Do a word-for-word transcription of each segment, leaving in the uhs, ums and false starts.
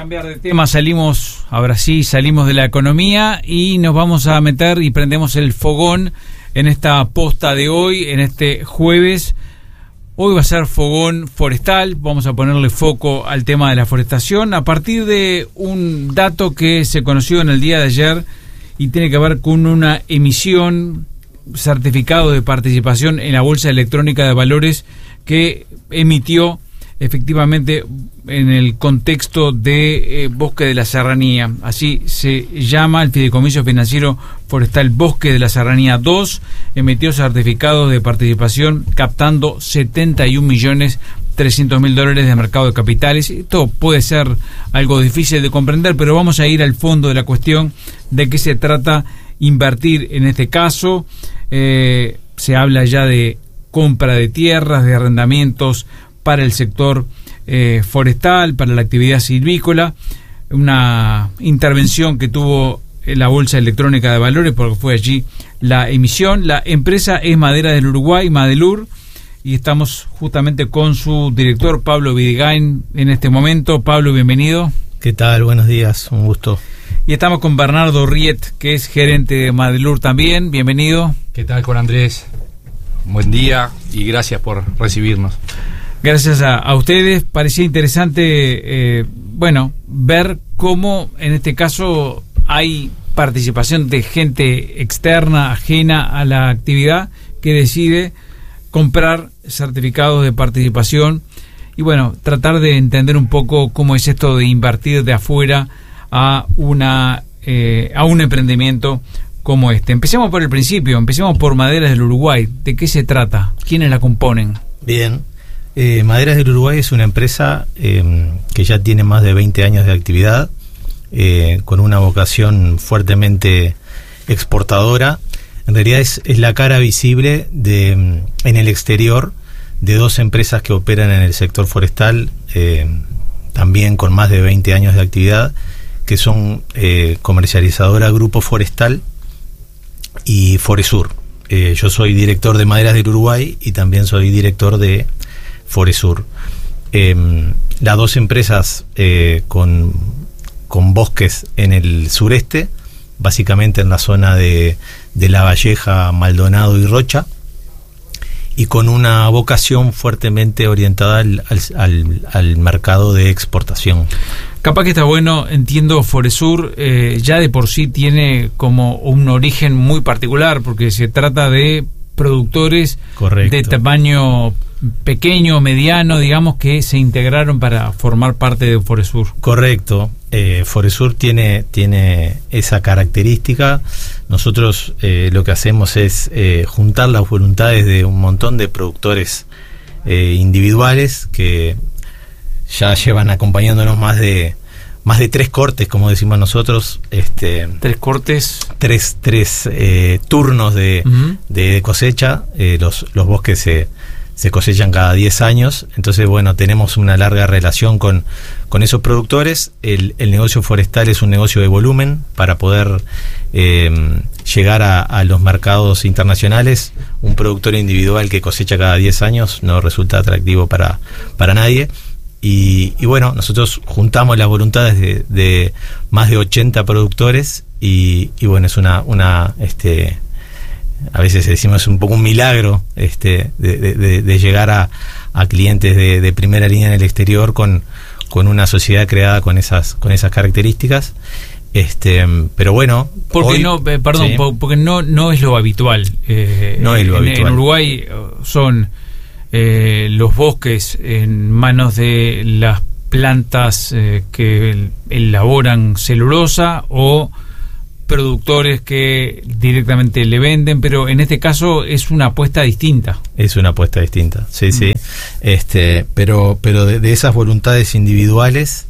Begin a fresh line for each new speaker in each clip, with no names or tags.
cambiar de tema, salimos, ahora sí, salimos de la economía y nos vamos a meter y prendemos el fogón en esta posta de hoy, en este jueves. Hoy va a ser fogón forestal, vamos a ponerle foco al tema de la forestación a partir de un dato que se conoció en el día de ayer y tiene que ver con una emisión, certificado de participación en la Bolsa Electrónica de Valores que emitió efectivamente en el contexto de eh, Bosque de la Serranía. Así se llama el Fideicomiso Financiero Forestal Bosque de la Serranía dos, emitió certificados de participación captando setenta y un millones trescientos mil dólares de mercado de capitales. Esto puede ser algo difícil de comprender, pero vamos a ir al fondo de la cuestión de qué se trata invertir en este caso. Eh, se habla ya de compra de tierras, de arrendamientos para el sector eh, forestal, para la actividad silvícola, una intervención que tuvo la Bolsa Electrónica de Valores porque fue allí la emisión. La empresa es Madera del Uruguay, Madelur, y estamos justamente con su director Pablo Vidigain en este momento. Pablo, bienvenido.
¿Qué tal? Buenos días, un gusto.
Y estamos con Bernardo Riet, que es gerente de Madelur también. Bienvenido.
¿Qué tal, Juan Andrés? Buen día y gracias por recibirnos.
Gracias a, a ustedes. Parecía interesante, eh, bueno, ver cómo en este caso hay participación de gente externa, ajena a la actividad, que decide comprar certificados de participación y, bueno, tratar de entender un poco cómo es esto de invertir de afuera a una eh, a un emprendimiento como este. Empecemos por el principio, empecemos por Maderas del Uruguay. ¿De qué se trata? ¿Quiénes la componen?
Bien. Eh, Maderas del Uruguay es una empresa eh, que ya tiene más de veinte años de actividad, eh, con una vocación fuertemente exportadora. En realidad es, es la cara visible de, en el exterior de dos empresas que operan en el sector forestal, eh, también con más de veinte años de actividad, que son eh, comercializadora Grupo Forestal y Foresur. Eh, yo soy director de Maderas del Uruguay y también soy director de Foresur. Eh, las dos empresas eh, con, con bosques en el sureste, básicamente en la zona de, de La Valleja, Maldonado y Rocha, y con una vocación fuertemente orientada al, al, al mercado de exportación.
Capaz que está bueno, entiendo, Foresur eh, ya de por sí tiene como un origen muy particular, porque se trata de productores Correcto. de tamaño pequeño, mediano, digamos, que se integraron para formar parte de Foresur.
Correcto. Eh, Foresur tiene, tiene esa característica. Nosotros eh, lo que hacemos es eh, juntar las voluntades de un montón de productores eh, individuales que ya llevan acompañándonos más de más de tres cortes, como decimos nosotros. Este,
tres cortes.
Tres, tres eh, turnos de, uh-huh. de cosecha. Eh, los, los bosques se se cosechan cada diez años, entonces bueno, tenemos una larga relación con, con esos productores. El, el negocio forestal es un negocio de volumen para poder eh, llegar a, a los mercados internacionales. Un productor individual que cosecha cada diez años no resulta atractivo para, para nadie. Y, y bueno, nosotros juntamos las voluntades de, de más de ochenta productores y, y bueno, es una, una este a veces decimos un poco un milagro este de, de, de llegar a, a clientes de, de primera línea en el exterior con, con una sociedad creada con esas con esas características. Este, pero bueno,
porque
hoy,
no, eh, perdón, sí. porque no no es lo habitual. Eh,
no es lo
en,
habitual.
En Uruguay son eh, los bosques en manos de las plantas eh, que elaboran celulosa o productores que directamente le venden, pero en este caso es una apuesta distinta.
Es una apuesta distinta, sí, mm. sí. Este, pero, pero de, de esas voluntades individuales,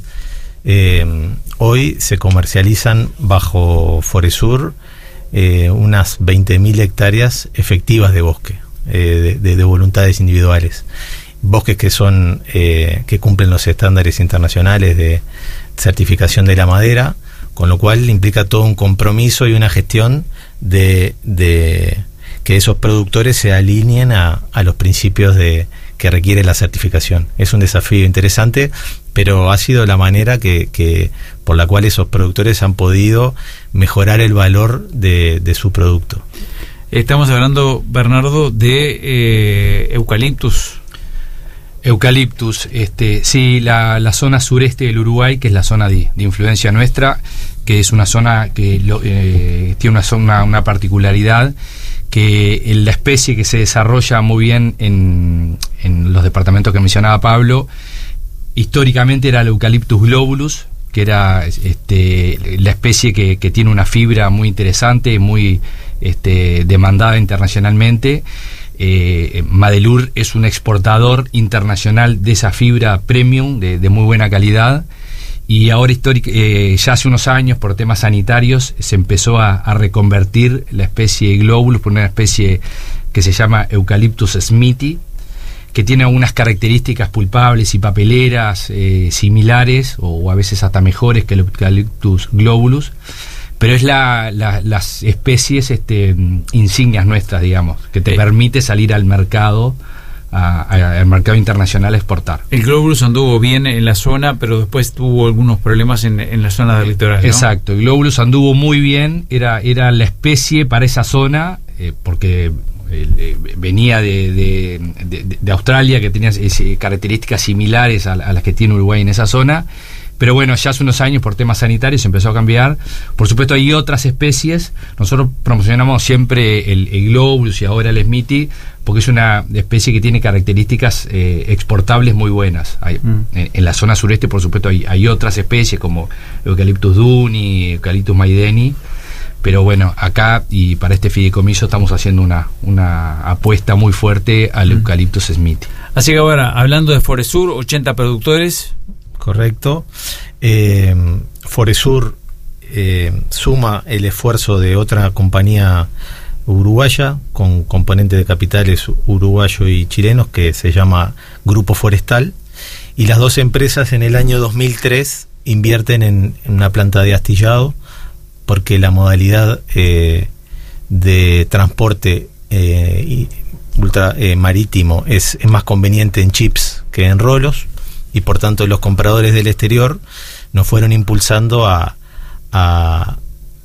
eh, hoy se comercializan bajo Foresur eh, unas veinte mil hectáreas efectivas de bosque, eh, de, de, de voluntades individuales. Bosques que son eh, que cumplen los estándares internacionales de certificación de la madera, con lo cual implica todo un compromiso y una gestión de, de que esos productores se alineen a, a los principios de que requiere la certificación. Es un desafío interesante, pero ha sido la manera que, que por la cual esos productores han podido mejorar el valor de, de su producto.
Estamos hablando, Bernardo, de eh, eucaliptus.
Eucaliptus, este, sí, la, la zona sureste del Uruguay, que es la zona de, de influencia nuestra, que es una zona que lo, eh, tiene una, zona, una particularidad, que la especie que se desarrolla muy bien en, en los departamentos que mencionaba Pablo, históricamente era el Eucaliptus globulus, que era este, la especie que, que tiene una fibra muy interesante, muy este, demandada internacionalmente. Eh, Madelur es un exportador internacional de esa fibra premium, de, de muy buena calidad, y ahora histórica, eh, ya hace unos años, por temas sanitarios, se empezó a, a reconvertir la especie globulus por una especie que se llama Eucaliptus smithi, que tiene algunas características pulpables y papeleras eh, similares, o, o a veces hasta mejores que el Eucaliptus globulus, pero es la, la, las especies este, insignias nuestras, digamos, que te eh. permite salir al mercado, a, a, al mercado internacional a exportar.
El globulus anduvo bien en la zona, pero después tuvo algunos problemas en, en la zona del litoral, ¿no?
Exacto, el globulus anduvo muy bien, era, era la especie para esa zona, eh, porque eh, venía de, de, de, de Australia, que tenía eh, características similares a, a las que tiene Uruguay en esa zona. Pero bueno, ya hace unos años por temas sanitarios se empezó a cambiar. Por supuesto hay otras especies. Nosotros promocionamos siempre el, el globulus y ahora el smithi, porque es una especie que tiene características eh, exportables muy buenas. Hay, mm. en, en la zona sureste, por supuesto, hay, hay otras especies como Eucaliptus duni, Eucaliptus maideni. Pero bueno, acá y para este fideicomiso estamos haciendo una, una apuesta muy fuerte al mm. Eucaliptus smithi.
Así que ahora, hablando de Foresur, ochenta productores.
Correcto. Eh, Foresur eh, suma el esfuerzo de otra compañía uruguaya con componente de capitales uruguayo y chilenos que se llama Grupo Forestal, y las dos empresas en el año dos mil tres invierten en, en una planta de astillado porque la modalidad eh, de transporte eh, y ultra eh, marítimo es, es más conveniente en chips que en rolos, y por tanto los compradores del exterior nos fueron impulsando a, a,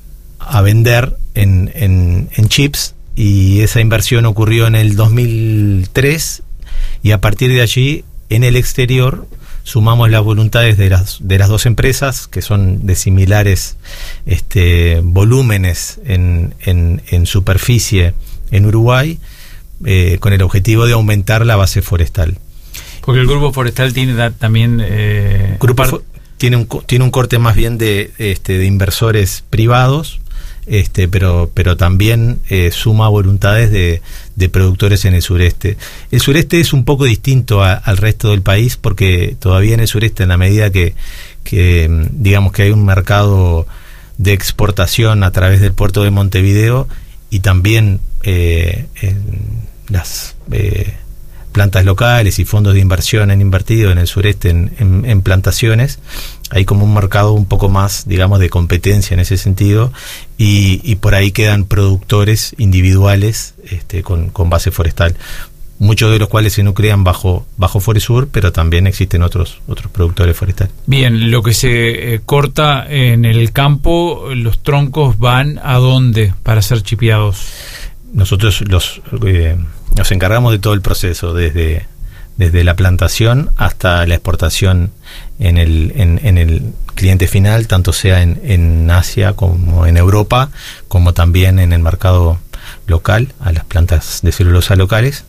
a vender en, en, en chips, y esa inversión ocurrió en el dos mil tres, y a partir de allí en el exterior sumamos las voluntades de las, de las dos empresas, que son de similares este, volúmenes en, en, en superficie en Uruguay, eh, con el objetivo de aumentar la base forestal.
Porque el Grupo Forestal tiene da, también... Eh,
Grupo Fo- tiene, un, tiene un corte más bien de, este, de inversores privados, este, pero, pero también eh, suma voluntades de, de productores en el sureste. El sureste es un poco distinto a, al resto del país, porque todavía en el sureste, en la medida que, que digamos que hay un mercado de exportación a través del puerto de Montevideo, y también eh, en las... Eh, plantas locales y fondos de inversión han invertido en el sureste en, en, en plantaciones, hay como un mercado un poco más, digamos, de competencia en ese sentido, y, y por ahí quedan productores individuales este, con, con base forestal, muchos de los cuales se nuclean bajo, bajo Foresur, pero también existen otros, otros productores forestales.
Bien, lo que se eh, corta en el campo, los troncos van ¿a dónde para ser chipeados?
Nosotros los eh, nos encargamos de todo el proceso, desde, desde la plantación hasta la exportación en el, en, en el cliente final, tanto sea en, en Asia como en Europa, como también en el mercado local, a las plantas de celulosa locales.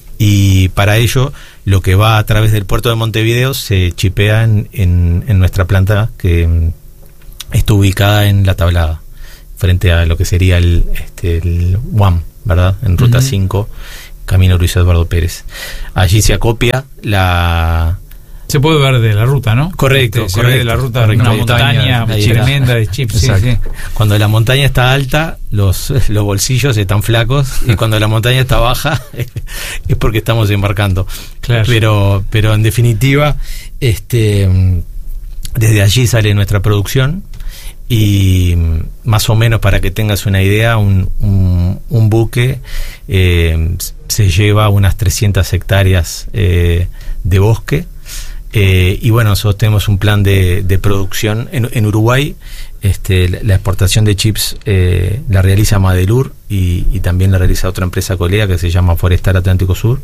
Y para ello, lo que va a través del puerto de Montevideo se chipea en, en, en nuestra planta, que está ubicada en La Tablada, frente a lo que sería el, este, el U A M, ¿verdad? En Ruta uh-huh. cinco, Camino Luis Eduardo Pérez. Allí se acopia la...
Se puede ver de la ruta, ¿no?
Correcto,
se
correcto.
ve de la ruta,
correcto.
una montaña tremenda de chips. Sí, sí.
Cuando la montaña está alta, los, los bolsillos están flacos, y cuando la montaña está baja, es porque estamos embarcando.
Claro.
Pero, pero en definitiva, este, desde allí sale nuestra producción, y más o menos para que tengas una idea, un, un, un buque eh, se lleva unas trescientas hectáreas eh, de bosque. Eh, y bueno, nosotros tenemos un plan de, de producción en, en Uruguay. Este, la, la exportación de chips eh, la realiza Madelur y, y también la realiza otra empresa colega que se llama Forestal Atlántico Sur,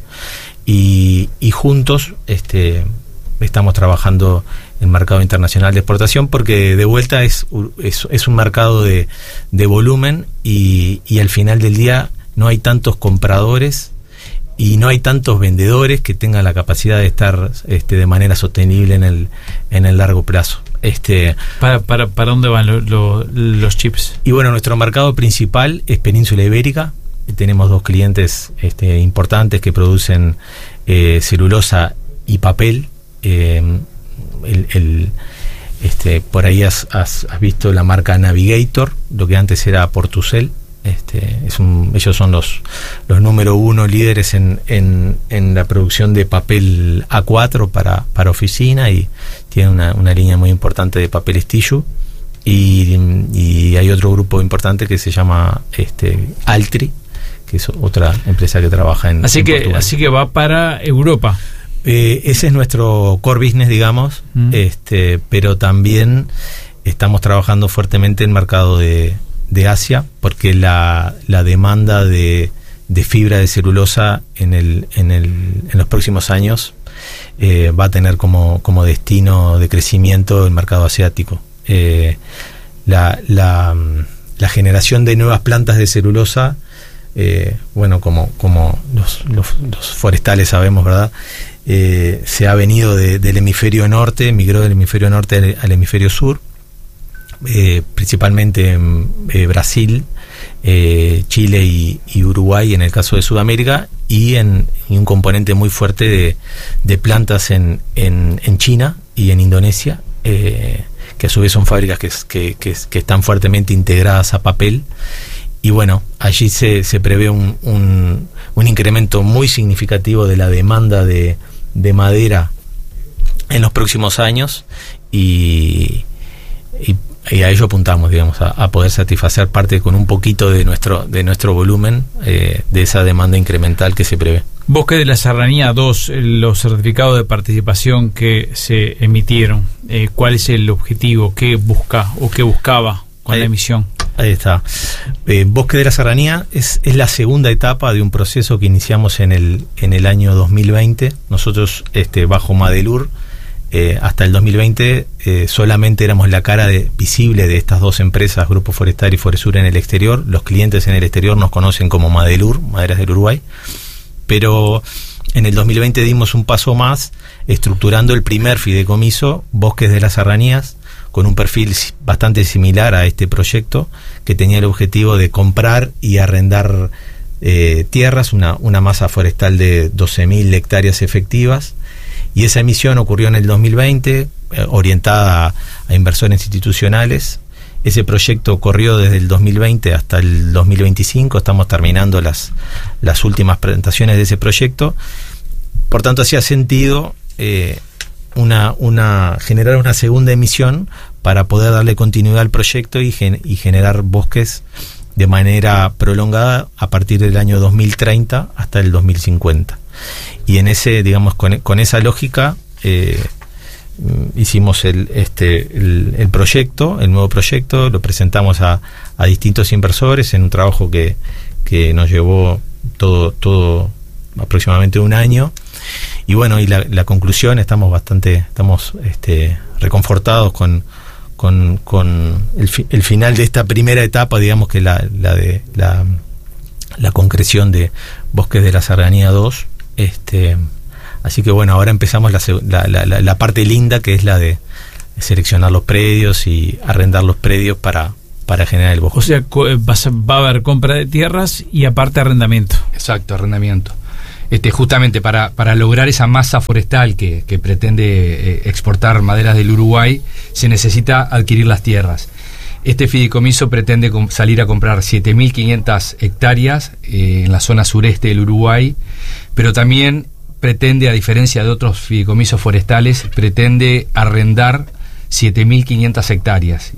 y, y juntos este, estamos trabajando en el mercado internacional de exportación, porque de vuelta es, es, es un mercado de, de volumen, y, y al final del día no hay tantos compradores y no hay tantos vendedores que tengan la capacidad de estar este, de manera sostenible en el, en el largo plazo. Este,
¿Para, para, para dónde van lo, lo, los chips?
Y bueno, nuestro mercado principal es Península Ibérica. Tenemos dos clientes este, importantes que producen eh, celulosa y papel. Eh, el, el, este, por ahí has, has, has visto la marca Navigator, lo que antes era Portucel. Este, es un, ellos son los, los número uno líderes en, en, en la producción de papel A cuatro para, para oficina, y tienen una, una línea muy importante de papeles tissue. Y, y hay otro grupo importante que se llama este, Altri, que es otra empresa que trabaja en,
así
en
que
Portugal.
Así que va para Europa.
Eh, ese es nuestro core business, digamos, mm. este, pero también estamos trabajando fuertemente en el mercado de de Asia, porque la, la demanda de, de fibra de celulosa en el, en el, en los próximos años eh, va a tener como, como destino de crecimiento el mercado asiático. Eh, la, la, la generación de nuevas plantas de celulosa, eh, bueno, como, como los, los, los forestales sabemos, ¿verdad? Eh, se ha venido de, del hemisferio norte, migró del hemisferio norte al, al hemisferio sur. Eh, principalmente en eh, Brasil, eh, Chile y, y Uruguay en el caso de Sudamérica, y en y un componente muy fuerte de, de plantas en, en, en China y en Indonesia, eh, que a su vez son fábricas que, que, que, que están fuertemente integradas a papel. Y bueno, allí se, se prevé un, un, un incremento muy significativo de la demanda de, de madera en los próximos años, y, y y a ello apuntamos, digamos, a, a poder satisfacer parte con un poquito de nuestro de nuestro volumen eh, de esa demanda incremental que se prevé.
Bosque de la Serranía dos, los certificados de participación que se emitieron, eh, ¿cuál es el objetivo? ¿Qué busca o qué buscaba con ahí, la emisión?
Ahí está. Eh, Bosque de la Serranía es, es la segunda etapa de un proceso que iniciamos en el en el año dos mil veinte. Nosotros, este, bajo Madelur, Eh, hasta el dos mil veinte eh, solamente éramos la cara de, visible de estas dos empresas, Grupo Forestal y Foresur, en el exterior. Los clientes en el exterior nos conocen como Madelur, Maderas del Uruguay, pero en el dos mil veinte dimos un paso más, estructurando el primer fideicomiso, Bosques de las Serranías, con un perfil bastante similar a este proyecto, que tenía el objetivo de comprar y arrendar eh, tierras, una, una masa forestal de doce mil hectáreas efectivas. Y esa emisión ocurrió en el dos mil veinte, eh, orientada a, a inversores institucionales. Ese proyecto corrió desde el dos mil veinte hasta el dos mil veinticinco. Estamos terminando las, las últimas presentaciones de ese proyecto. Por tanto, hacía sentido eh, una, una, generar una segunda emisión para poder darle continuidad al proyecto y, gen, y generar bosques de manera prolongada a partir del año dos mil treinta hasta el dos mil cincuenta. Y en ese, digamos, con, con esa lógica eh, hicimos el, este, el, el proyecto, el nuevo proyecto, lo presentamos a, a distintos inversores en un trabajo que, que nos llevó todo, todo aproximadamente un año. Y bueno, y la, la conclusión, estamos bastante, estamos este, reconfortados con, con, con el, fi, el final de esta primera etapa, digamos, que la, la de la, la concreción de Bosques de la Serranía dos. Este, así que bueno, ahora empezamos la, la, la, la parte linda, que es la de seleccionar los predios y arrendar los predios para, para generar el bosque.
O sea, va a haber compra de tierras y aparte arrendamiento.
Exacto, arrendamiento. Este, justamente para, para lograr esa masa forestal que, que pretende eh, exportar maderas del Uruguay, se necesita adquirir las tierras. Este fideicomiso pretende com- salir a comprar siete mil quinientas hectáreas eh, en la zona sureste del Uruguay, pero también pretende, a diferencia de otros fideicomisos forestales, pretende arrendar siete mil quinientas hectáreas. Y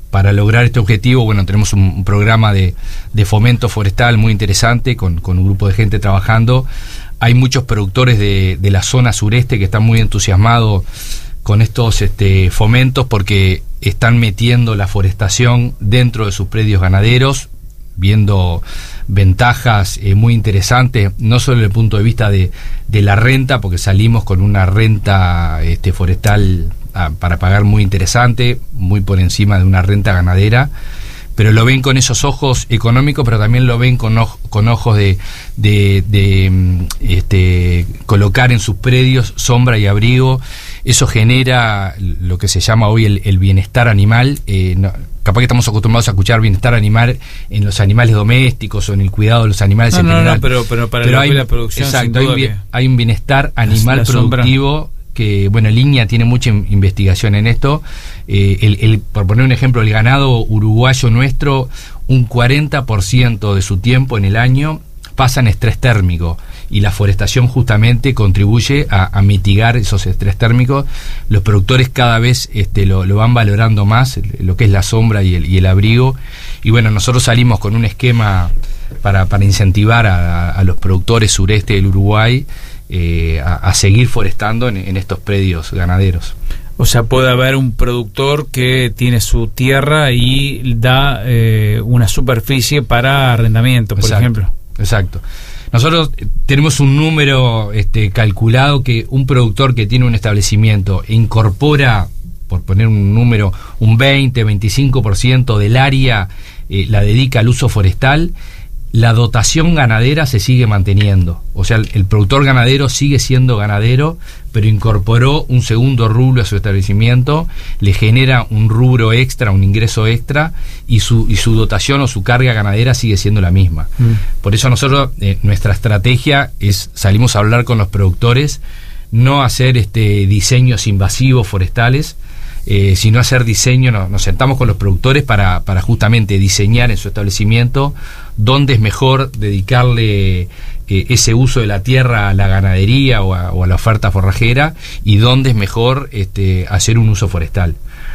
para lograr este objetivo, bueno, tenemos un, un programa de, de fomento forestal muy interesante con, con un grupo de gente trabajando. Hay muchos productores de, de la zona sureste que están muy entusiasmados con estos este, fomentos porque están metiendo la forestación dentro de sus predios ganaderos, viendo ventajas eh, muy interesantes, no solo desde el punto de vista de, de la renta, porque salimos con una renta este, forestal a, para pagar muy interesante, muy por encima de una renta ganadera, pero lo ven con esos ojos económicos, pero también lo ven con, oj con ojos de, de, de este, colocar en sus predios sombra y abrigo. Eso genera lo que se llama hoy el, el bienestar animal. Eh, no, capaz que estamos acostumbrados a escuchar bienestar animal en los animales domésticos o en el cuidado de los animales
no,
en
no,
general.
No, pero, pero para
pero
la,
hay,
la producción,
exacto,
sin
hay,
duda
un, hay un bienestar animal
la
productivo
sombra.
Que, bueno, Línea tiene mucha investigación en esto. Eh, el, el, por poner un ejemplo, el ganado uruguayo nuestro, un cuarenta por ciento de su tiempo en el año pasa en estrés térmico, y la forestación justamente contribuye a, a mitigar esos estrés térmicos. Los productores cada vez este, lo, lo van valorando más, lo que es la sombra y el, y el abrigo. Y bueno, nosotros salimos con un esquema para, para incentivar a, a los productores sureste del Uruguay eh, a, a seguir forestando en, en estos predios ganaderos.
O sea, puede haber un productor que tiene su tierra y da eh, una superficie para arrendamiento, por
Exacto,
ejemplo.
Exacto. Nosotros tenemos un número este, calculado que un productor que tiene un establecimiento e incorpora, por poner un número, un veinte, veinticinco por ciento del área eh, la dedica al uso forestal, la dotación ganadera se sigue manteniendo. O sea, el, el productor ganadero sigue siendo ganadero, pero incorporó un segundo rubro a su establecimiento, le genera un rubro extra, un ingreso extra, y su, y su dotación o su carga ganadera sigue siendo la misma. Mm. Por eso nosotros, eh, nuestra estrategia es, salimos a hablar con los productores, no hacer este diseños invasivos forestales, Eh, sino hacer diseño. Nos, nos sentamos con los productores para, para justamente diseñar en su establecimiento dónde es mejor dedicarle eh, ese uso de la tierra a la ganadería o a, o a la oferta forrajera, y dónde es mejor este, hacer un uso forestal.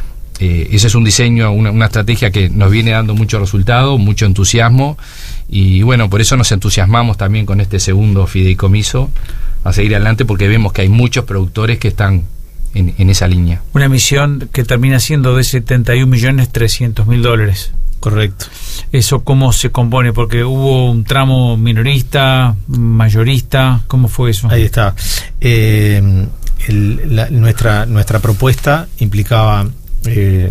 Eh, ese es un diseño, una, una estrategia que nos viene dando mucho resultado, mucho entusiasmo, y bueno, por eso nos entusiasmamos también con este segundo fideicomiso a seguir adelante, porque vemos que hay muchos productores que están En, en esa línea.
Una emisión que termina siendo de setenta y un millones trescientos mil dólares.
Correcto.
¿Eso cómo se compone? Porque hubo un tramo minorista, mayorista, ¿cómo fue eso?
Ahí está. Eh, el, la, nuestra, nuestra propuesta implicaba, eh,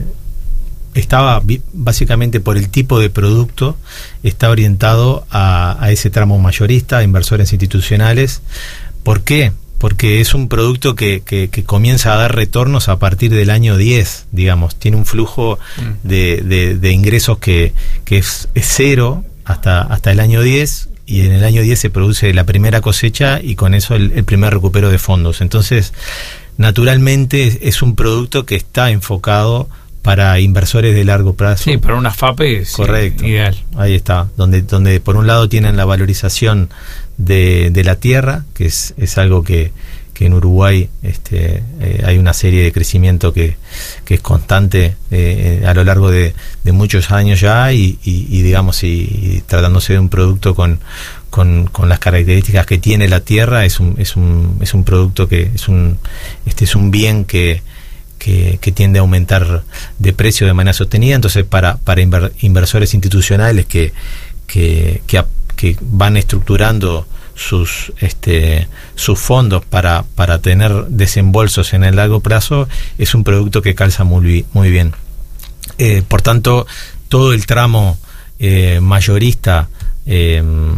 estaba básicamente por el tipo de producto, está orientado a, a ese tramo mayorista, a inversores institucionales. ¿Por qué? Porque es un producto que, que, que comienza a dar retornos a partir del año diez, digamos. Tiene un flujo mm. de, de, de ingresos que, que es, es cero hasta, hasta el año diez, y en el año diez se produce la primera cosecha y con eso el, el primer recupero de fondos. Entonces, naturalmente es, es un producto que está enfocado para inversores de largo plazo.
Sí, para una FAPE es
correcto,
ideal.
Ahí está, donde, donde por un lado tienen la valorización de, de la tierra, que es, es algo que, que en Uruguay este, eh, hay una serie de crecimiento que, que es constante eh, a lo largo de, de muchos años ya, y, y, y digamos, y, y tratándose de un producto con, con, con las características que tiene la tierra, es un, es un, es un producto que es un, este es un bien que Que, que tiende a aumentar de precio de manera sostenida. Entonces, para, para inver, inversores institucionales que, que, que, que van estructurando sus este sus fondos para, para tener desembolsos en el largo plazo, es un producto que calza muy, muy bien. Eh, por tanto, todo el tramo eh, mayorista eh,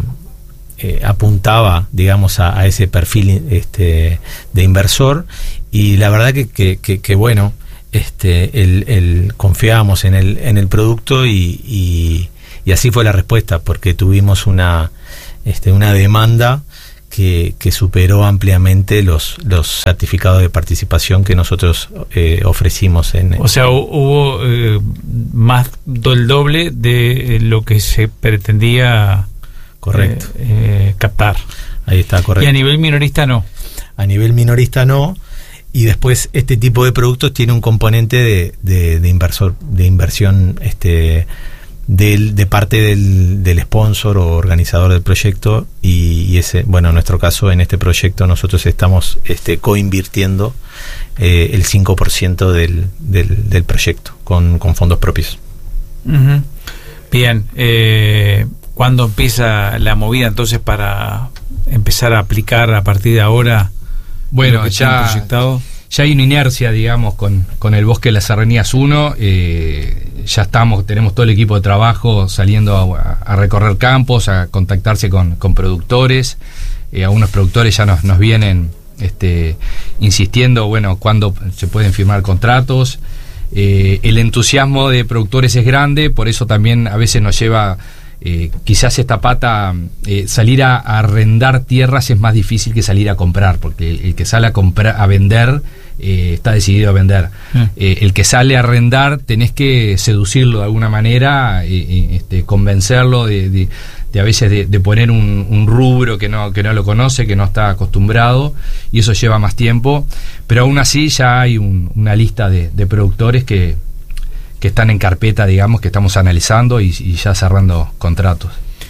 eh, apuntaba, digamos, a, a ese perfil este de inversor. Y la verdad que, que, que, que bueno, este, el, el, confiábamos en el, en el producto, y, y, y así fue la respuesta, porque tuvimos una, este, una demanda que, que superó ampliamente los, los certificados de participación que nosotros eh, ofrecimos. En,
o sea, hubo eh, más del doble de lo que se pretendía
correcto.
Eh, eh, captar.
Ahí está, correcto.
Y a nivel minorista no.
A nivel minorista no. y después este tipo de productos tiene un componente de, de, de inversor, de inversión este del, de parte del, del sponsor o organizador del proyecto, y, y ese, bueno, en nuestro caso, en este proyecto nosotros estamos este, coinvirtiendo eh, el cinco por ciento del, del, del proyecto con, con fondos propios.
Uh-huh. Bien, eh, ¿cuándo empieza la movida entonces para empezar a aplicar a partir de ahora?
Bueno, ya, ya hay una inercia, digamos, con, con el Bosque de las Serranías uno. Eh, ya estamos, tenemos todo el equipo de trabajo saliendo a, a recorrer campos, a contactarse con, con productores. Eh, algunos productores ya nos, nos vienen este, insistiendo, bueno, cuándo se pueden firmar contratos. Eh, el entusiasmo de productores es grande, por eso también a veces nos lleva... Eh, quizás esta pata, eh, salir a, a arrendar tierras es más difícil que salir a comprar, porque el, el que sale a comprar, a vender, eh, está decidido a vender. Mm. Eh, el que sale a arrendar, tenés que seducirlo de alguna manera, eh, eh, este, convencerlo de, de, de a veces de, de poner un, un rubro que no, que no lo conoce, que no está acostumbrado, y eso lleva más tiempo. Pero aún así ya hay un, una lista de, de productores que que están en carpeta, digamos, que estamos analizando y, y ya cerrando contratos.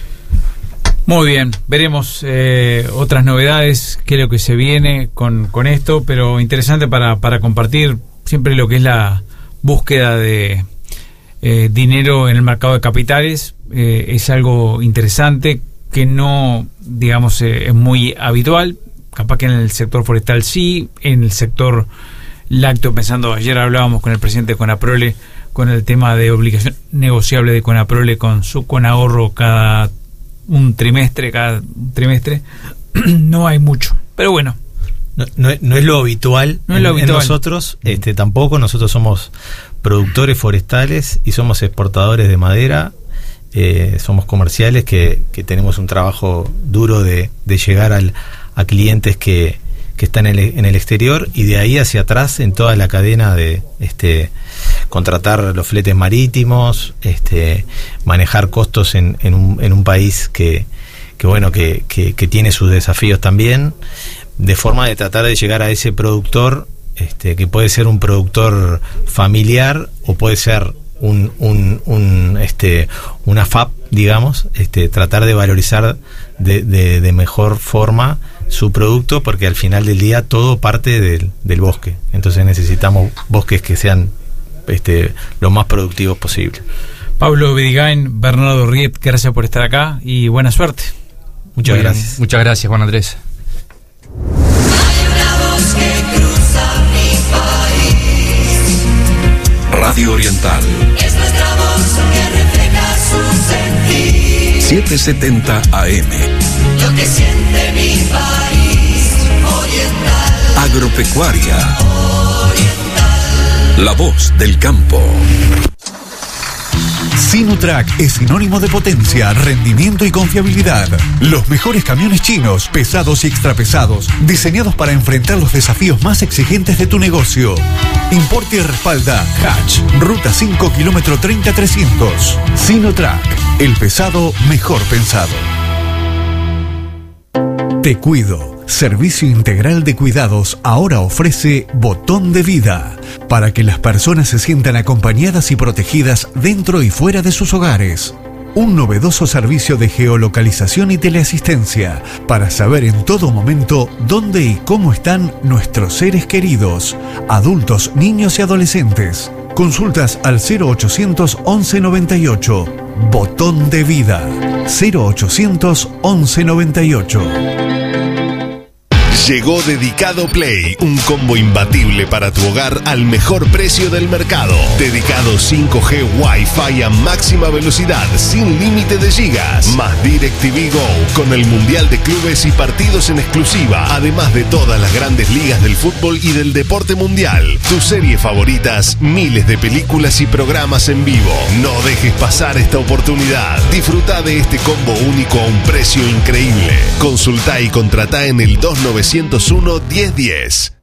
Muy bien, veremos eh, otras novedades, qué es lo que se viene con, con esto, pero interesante para, para compartir siempre lo que es la búsqueda de eh, dinero en el mercado de capitales. Eh, es algo interesante que no, digamos, eh, es muy habitual. Capaz que en el sector forestal sí, en el sector lácteo, pensando, ayer hablábamos con el presidente de Conaprole con el tema de obligación negociable de Conaprole con su Conahorro cada un trimestre, cada trimestre, no hay mucho, pero bueno.
No, no, no es lo habitual,
no es lo
en,
habitual.
En nosotros, este, tampoco. Nosotros somos productores forestales y somos exportadores de madera, eh, somos comerciales que, que tenemos un trabajo duro de, de llegar al, a clientes que, que están en el, en el exterior, y de ahí hacia atrás en toda la cadena de este contratar los fletes marítimos, este manejar costos en, en, un, en un país que, que bueno que, que, que tiene sus desafíos también, de forma de tratar de llegar a ese productor, este que puede ser un productor familiar o puede ser un, un, un este una F A P, digamos, este tratar de valorizar de, de, de mejor forma su producto, porque al final del día todo parte del, del bosque. Entonces necesitamos bosques que sean este lo más productivos posible.
Pablo Bedigain, Bernardo Riet, gracias por estar acá y buena suerte.
Muchas
Muy
gracias.
Bien. Muchas gracias, Juan Andrés.
Hay una voz que cruza mi país.
Radio Oriental.
Es nuestra voz que refleja su sentir.
setecientos setenta A M.
Lo que siente mi país. Oriental.
Agropecuaria.
Oriental.
La voz del campo.
Sinotrack es sinónimo de potencia, rendimiento y confiabilidad. Los mejores camiones chinos, pesados y extrapesados, diseñados para enfrentar los desafíos más exigentes de tu negocio. Importa y respalda Hatch, Ruta cinco, kilómetro treinta trescientos. Sinotrack, el pesado mejor pensado. Te Cuido. Servicio integral de cuidados ahora ofrece Botón de Vida, para que las personas se sientan acompañadas y protegidas dentro y fuera de sus hogares. Un novedoso servicio de geolocalización y teleasistencia para saber en todo momento dónde y cómo están nuestros seres queridos, adultos, niños y adolescentes. Consultas al cero ochocientos once noventa y ocho. Botón de Vida. cero ochocientos once noventa y ocho.
Llegó Dedicado Play, un combo imbatible para tu hogar al mejor precio del mercado. Dedicado cinco G Wi-Fi a máxima velocidad, sin límite de gigas. Más DirecTV Go, con el Mundial de Clubes y partidos en exclusiva, además de todas las grandes ligas del fútbol y del deporte mundial. Tus series favoritas, miles de películas y programas en vivo. No dejes pasar esta oportunidad. Disfruta de este combo único a un precio increíble. Consulta y contratá en el dos nueve cero uno, diez diez.